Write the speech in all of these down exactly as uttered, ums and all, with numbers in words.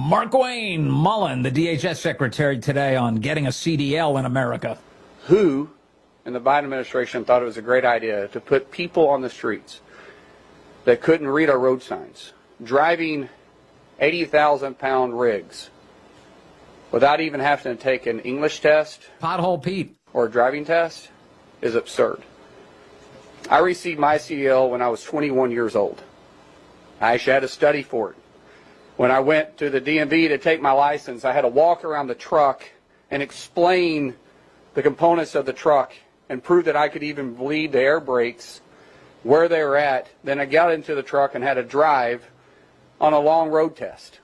Markwayne Mullin, the D H S secretary, today on getting a C D L in America. Who in the Biden administration thought it was a great idea to put people on the streets that couldn't read our road signs, driving eighty thousand pound rigs without even having to take an English test, Pothole Pete, or a driving test, is absurd. I received my C D L when I was twenty-one years old. I actually had to study for it. When I went to the D M V to take my license, I had to walk around the truck and explain the components of the truck and prove that I could even bleed the air brakes, where they were at. Then I got into the truck and had to drive on a long road test.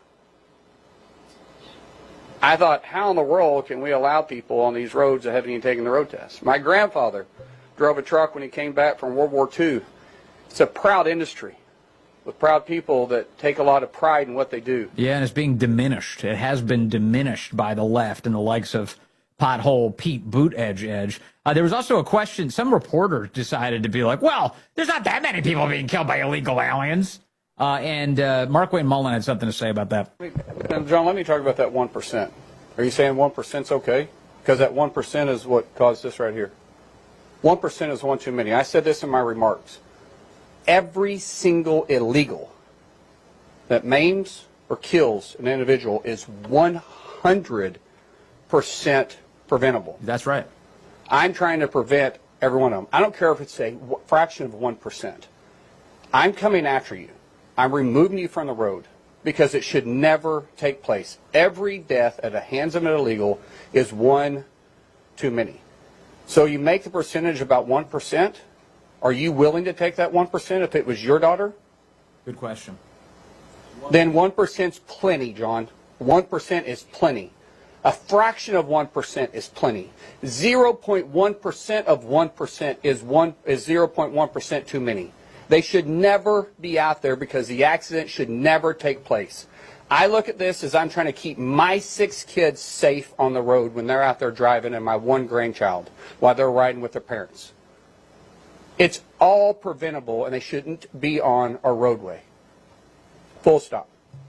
I thought, how in the world can we allow people on these roads that haven't even taken the road test? My grandfather drove a truck when he came back from World War Two. It's a proud industry with proud people that take a lot of pride in what they do. Yeah, and it's being diminished. It has been diminished by the left and the likes of Pothole Pete Boot Edge Edge. Uh, there was also a question. Some reporter decided to be like, well, there's not that many people being killed by illegal aliens. Uh, and uh, Markwayne Mullin had something to say about that. And John, let me talk about that one percent. Are you saying one percent's okay? Because that one percent is what caused this right here. one percent is one too many. I said this in my remarks. Every single illegal that maims or kills an individual is one hundred percent preventable. That's right. I'm trying to prevent every one of them. I don't care if it's a fraction of one percent. I'm coming after you. I'm removing you from the road because it should never take place. Every death at the hands of an illegal is one too many. So you make the percentage about one percent. Are you willing to take that one percent if it was your daughter? Good question. Then one percent's plenty, John. one percent is plenty. A fraction of one percent is plenty. zero point one percent of one percent is one is zero point one percent too many. They should never be out there because the accident should never take place. I look at this as I'm trying to keep my six kids safe on the road when they're out there driving and my one grandchild while they're riding with their parents. It's all preventable and they shouldn't be on our roadway. Full stop.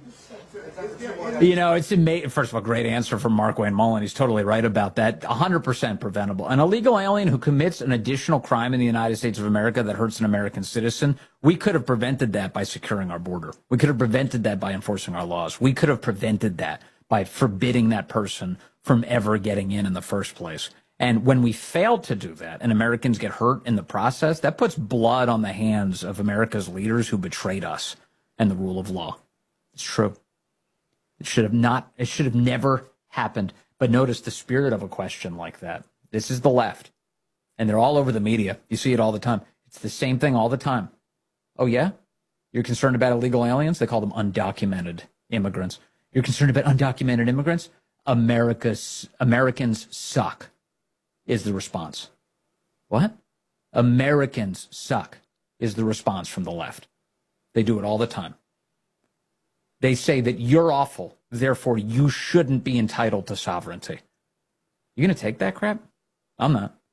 You know, it's amazing. First of all, great answer from Markwayne Mullin. He's totally right about that. one hundred percent preventable. An illegal alien who commits an additional crime in the United States of America that hurts an American citizen, we could have prevented that by securing our border. We could have prevented that by enforcing our laws. We could have prevented that by forbidding that person from ever getting in in the first place. And when we fail to do that and Americans get hurt in the process, that puts blood on the hands of America's leaders who betrayed us and the rule of law. It's true. It should have not, it should have never happened. But notice the spirit of a question like that. This is the left. And they're all over the media. You see it all the time. It's the same thing all the time. Oh, yeah? You're concerned about illegal aliens? They call them undocumented immigrants. You're concerned about undocumented immigrants? America's, Americans suck is the response. What? Americans suck is the response from the left. They do it all the time. They say that you're awful, therefore you shouldn't be entitled to sovereignty. You going to take that crap? I'm not.